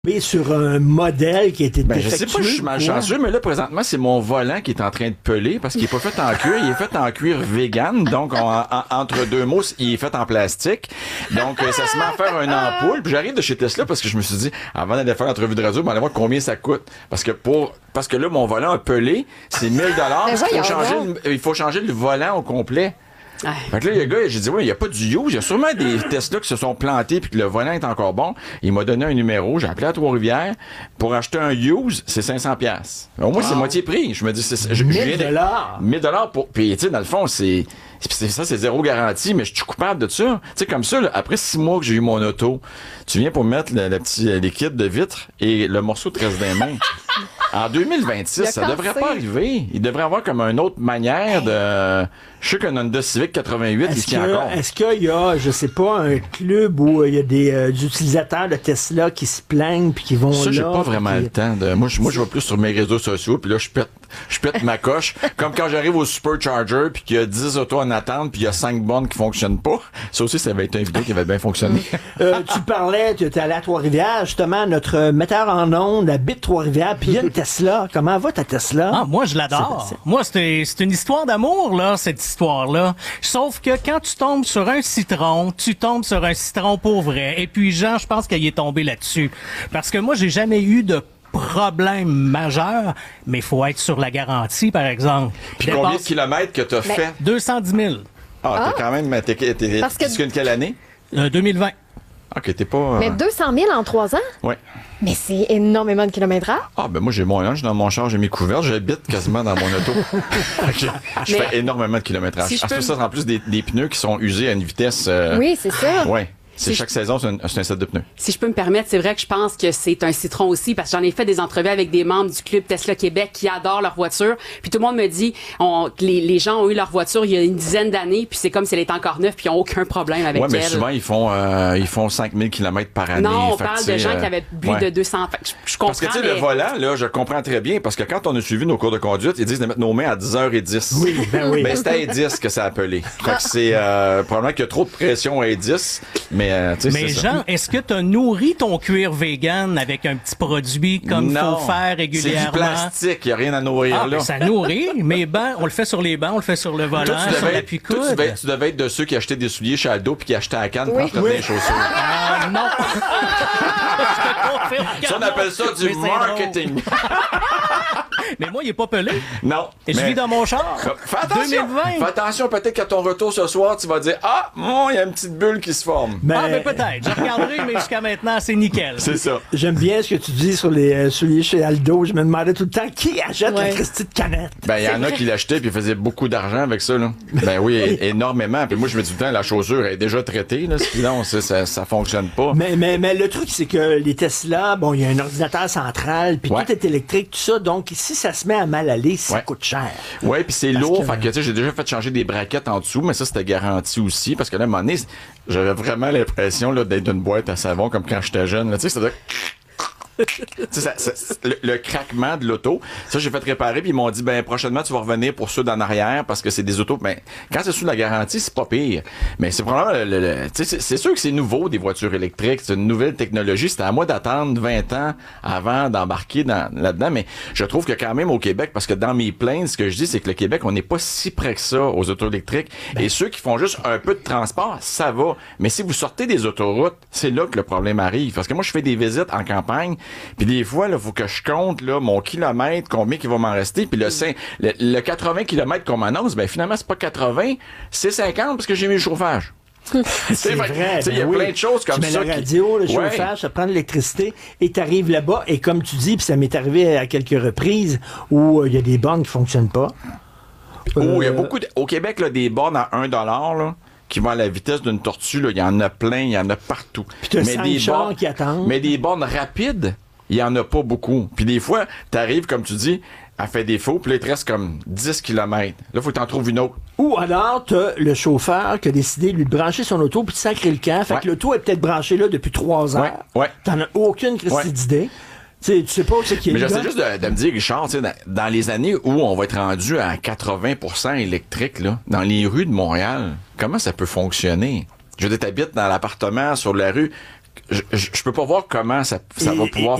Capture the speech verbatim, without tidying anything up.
Mais sur un modèle qui a été ben, défectueux. Je sais pas, je suis malchanceux, mais là, présentement, c'est mon volant qui est en train de peler parce qu'il est pas fait en cuir. Il est fait en cuir vegan. Donc, on, en, entre deux mots, il est fait en plastique. Donc, ça se met à faire une ampoule. Puis j'arrive de chez Tesla parce que je me suis dit, avant d'aller faire l'entrevue de radio, on va aller voir combien ça coûte. Parce que pour, parce que là, mon volant a pelé, c'est mille dollars. Il faut changer, le, il faut changer le volant au complet. Ah. Fait que là, le gars, j'ai dit, oui, il n'y a pas du use. Il y a sûrement des Tesla qui se sont plantés puis que le volant est encore bon. Il m'a donné un numéro. J'ai appelé à Trois-Rivières. Pour acheter un use, c'est cinq cents piastres. Au moins, wow. C'est moitié prix. Je me dis, c'est, je, mille dollars. mille dollars pour, puis, tu sais, dans le fond, c'est, c'est ça, c'est zéro garantie, mais je suis coupable de ça. Tu sais, comme ça, là, après six mois que j'ai eu mon auto, tu viens pour mettre le, le petit liquide de vitre et le morceau te reste dans les mains. En deux mille vingt-six, ça devrait pas arriver. Il devrait avoir comme une autre manière de... Je sais qu'un Honda Civic quatre-vingt-huit, il tient encore. Est-ce qu'il y a, je sais pas, un club où il y a des, euh, des utilisateurs de Tesla qui se plaignent puis qui vont ça, là? Ça, j'ai pas vraiment puis... le temps. De... Moi, je, moi, je vais plus sur mes réseaux sociaux puis là, je pète, je pète ma coche. Comme quand j'arrive au Supercharger puis qu'il y a dix autos en attente puis il y a cinq bornes qui fonctionnent pas. Ça aussi, ça va être une vidéo qui va bien fonctionner. euh, tu parlais, tu étais allé à Trois-Rivières. Justement, notre metteur en ondes habite Trois-Rivières puis il y a une Tesla. Comment va ta Tesla? Ah, moi, je l'adore. C'est, c'est... Moi, c'est, c'est une histoire d'amour, là, cette histoire-là. Sauf que quand tu tombes sur un citron, tu tombes sur un citron pour vrai. Et puis, Jean, je pense qu'il est tombé là-dessus. Parce que moi, j'ai jamais eu de problème majeur, mais il faut être sur la garantie, par exemple. Puis Dépense... combien de kilomètres que tu as fait? deux cent dix mille. Ah, ah. T'es quand même... T'es, t'es, t'es, Parce que... c'est une quelle année? Euh, deux mille vingt. OK, t'es pas... Euh... Mais deux cent mille en trois ans? Oui. Mais c'est énormément de kilométrage. Ah, ben moi, j'ai mon linge dans mon char, j'ai mes couvertes, j'habite quasiment dans mon auto. je je fais énormément de kilométrage. Si je peux... ça, en plus des, des pneus qui sont usés à une vitesse... Euh... Oui, c'est ça. Oui. C'est Si chaque je... saison, c'est un, c'est un set de pneus. Si je peux me permettre, c'est vrai que je pense que c'est un citron aussi, parce que j'en ai fait des entrevues avec des membres du club Tesla Québec qui adorent leur voiture. Puis tout le monde me dit on, que les, les gens ont eu leur voiture il y a une dizaine d'années, puis c'est comme si elle était encore neuve, puis ils n'ont aucun problème avec elle. Oui, mais souvent, ils font, euh, ils font cinq mille kilomètres par année. Non, on fait parle de gens euh, qui avaient plus ouais. de deux cents. Fait que je, je comprends. Parce que, tu sais, mais... le volant, là, je comprends très bien, parce que quand on a suivi nos cours de conduite, ils disent de mettre nos mains à dix heures dix. Oui, ben oui. Ben, c'était à dix que ça a appelé. Fait que c'est, euh, probablement qu'il y a trop de pression à dix, mais, euh, tu sais, mais c'est Jean, ça. Est-ce que tu as nourri ton cuir vegan avec un petit produit comme il faut faire régulièrement? C'est du plastique, il n'y a rien à nourrir ah, là. Ben, ça nourrit, mais ben, on le fait sur les bancs, on le fait sur le volant, toi, sur être, la picoute. Toi, tu, devais, tu devais être de ceux qui achetaient des souliers chez Aldo puis qui achetaient à la canne oui. pour oui. des chaussures. Ah non! Ça, on appelle ça du marketing. Mais moi, il est pas pelé. Non. Et je vis dans mon char. Fais attention. deux mille vingt. Fais attention, peut-être qu'à ton retour ce soir, tu vas dire ah, bon, il y a une petite bulle qui se forme. Mais... Ah, mais peut-être. Je regarderai, mais jusqu'à maintenant, c'est nickel. C'est ça. J'aime bien ce que tu dis sur les euh, souliers chez Aldo. Je me demandais tout le temps qui achète ouais. la Christie de canette. Ben, il y en vrai. a qui l'achetaient puis faisaient beaucoup d'argent avec ça, là. Ben oui, énormément. Puis moi, je me dis tout le temps, la chaussure est déjà traitée, là. Sinon, ça, ça, ça fonctionne pas. Mais, mais, mais le truc, c'est que les Tesla, bon, il y a un ordinateur central, puis ouais. tout est électrique, tout ça. Donc, si ça se met à mal aller, ça ouais. coûte cher. Oui, puis c'est lourd. Que... Fait que, tu sais, j'ai déjà fait changer des braquettes en dessous, mais ça, c'était garanti aussi. Parce que là, à un moment donné, j'avais vraiment l'impression, là, d'être une boîte à savon, comme quand j'étais jeune, là. Tu sais, c'était... ça, ça, le, le craquement de l'auto, ça j'ai fait réparer puis ils m'ont dit ben prochainement tu vas revenir pour ceux d'en arrière parce que c'est des autos. Ben quand c'est sous la garantie c'est pas pire, mais c'est probablement le, le, le, c'est, c'est sûr que c'est nouveau des voitures électriques, c'est une nouvelle technologie, c'était à moi d'attendre vingt ans avant d'embarquer dans, là-dedans, mais je trouve que quand même au Québec, parce que dans mes plaintes ce que je dis c'est que le Québec on n'est pas si près que ça aux autos électriques ben. Et ceux qui font juste un peu de transport ça va, mais si vous sortez des autoroutes c'est là que le problème arrive, parce que moi je fais des visites en campagne. Puis des fois, il faut que je compte là, mon kilomètre, combien qu'il va m'en rester. Puis le, le, le quatre-vingts kilomètres qu'on m'annonce, ben finalement, c'est pas quatre-vingts, c'est cinquante parce que j'ai mis le chauffage. C'est vrai. Il y a oui. plein de choses comme tu mets ça. La radio, le qui... chauffage, ouais. ça prend de l'électricité et tu arrives là-bas. Et comme tu dis, puis ça m'est arrivé à quelques reprises où il euh, y a des bornes qui fonctionnent pas. Oh, il euh... y a beaucoup de... Au Québec, là, des bornes à un dollar, là. Qui vont à la vitesse d'une tortue, il y en a plein, il y en a partout. Puis t'as mais des bornes qui attendent. Mais des bornes rapides, il y en a pas beaucoup. Puis des fois, t'arrives, comme tu dis, elle fait défaut, puis là, il te reste comme dix kilomètres. Là, faut que t'en trouves une autre. Ou alors, t'as le chauffeur qui a décidé lui de brancher son auto puis de sacrer le camp. Fait ouais. que l'auto est peut-être branchée là depuis trois heures. Ouais. Ouais. T'en as aucune ouais. d'idée. T'sais, tu sais pas où c'est qui est. Mais j'essaie juste de, de me dire, Richard, dans, dans les années où on va être rendu à quatre-vingts pour cent électrique, là, dans les rues de Montréal, comment ça peut fonctionner? Je veux dire, t'habites dans l'appartement, sur la rue, je, je, je peux pas voir comment ça, ça Et- va pouvoir